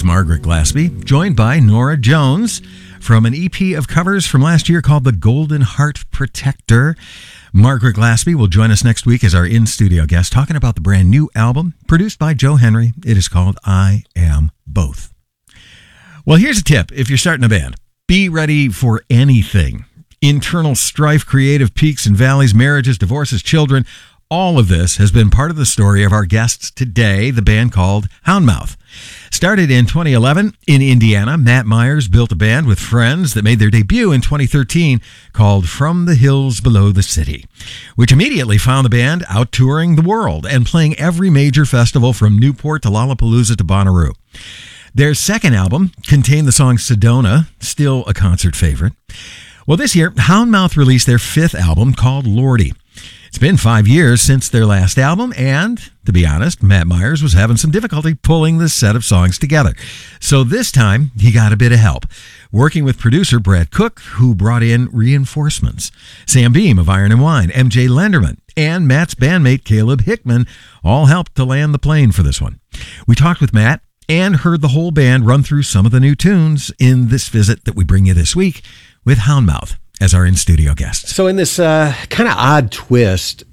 Here's Margaret Glaspie, joined by Nora Jones from an EP of covers from last year called The Golden Heart Protector. Margaret Glaspie will join us next week as our in-studio guest, talking about the brand new album produced by Joe Henry. It is called I Am Both. Well, here's a tip if you're starting a band. Be ready for anything. Internal strife, creative peaks and valleys, marriages, divorces, children. All of this has been part of the story of our guests today, the band called Houndmouth. Started in 2011 in Indiana, Matt Myers built a band with friends that made their debut in 2013 called From the Hills Below the City, which immediately found the band out touring the world and playing every major festival from Newport to Lollapalooza to Bonnaroo. Their second album contained the song Sedona, still a concert favorite. Well, this year, Houndmouth released their fifth album called Lordy. It's been 5 years since their last album, and, to be honest, Matt Myers was having some difficulty pulling this set of songs together. So this time, he got a bit of help, working with producer Brad Cook, who brought in reinforcements. Sam Beam of Iron and Wine, MJ Lenderman, and Matt's bandmate Caleb Hickman all helped to land the plane for this one. We talked with Matt and heard the whole band run through some of the new tunes in this visit that we bring you this week with Houndmouth as our in-studio guest. So in this kind of odd twist,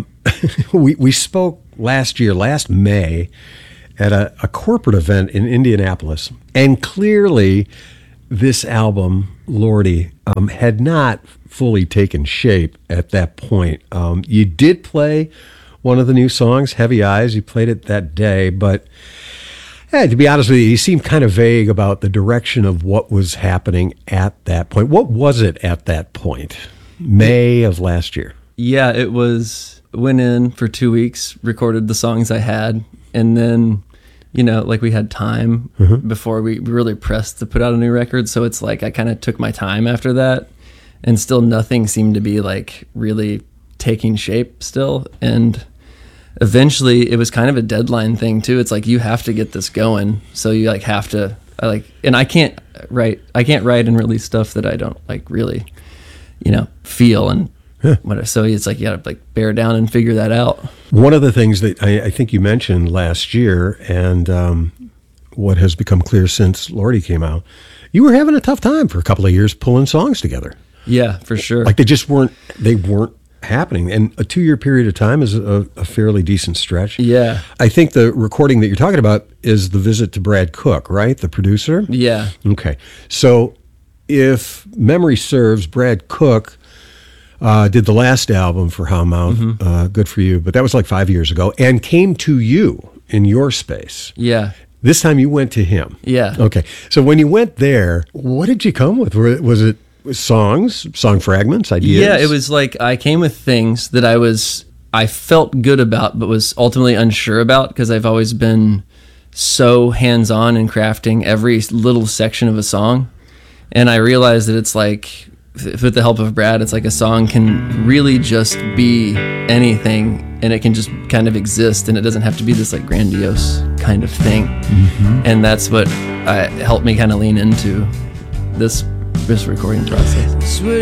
we spoke last May, at a corporate event in Indianapolis. And clearly, this album, Lordy, had not fully taken shape at that point. You did play one of the new songs, Heavy Eyes. You played it that day, but to be honest with you seemed kind of vague about the direction of what was happening at that point. What was it at that point? May of last year. Yeah, it was, went in for 2 weeks, recorded the songs I had, and then, like we had time before we really pressed to put out a new record. So it's like I kind of took my time after that, and still nothing seemed to be like really taking shape still. And eventually it was kind of a deadline thing too. It's like, you have to get this going. So you have to, and I can't write and release stuff that I don't really, feel and whatever. So it's like, you gotta bear down and figure that out. One of the things that I think you mentioned last year, and what has become clear since Lordy came out, you were having a tough time for a couple of years pulling songs together. Yeah, for sure. Like they weren't happening, and a 2-year period of time is a fairly decent stretch. Yeah, I think the recording that you're talking about is the visit to Brad Cook, right, the producer? Yeah. Okay, so if memory serves, Brad Cook did the last album for Houndmouth, Good For You, but that was like 5 years ago, and came to you in your space. Yeah. This time you went to him. Yeah. Okay, so when you went there, what did you come with? Was it songs, song fragments, ideas? Yeah, it was like I came with things that I felt good about, but was ultimately unsure about, because I've always been so hands-on in crafting every little section of a song. And I realized that it's like, with the help of Brad, it's like a song can really just be anything, and it can just kind of exist, and it doesn't have to be this grandiose kind of thing. And that's what helped me kind of lean into this recording process.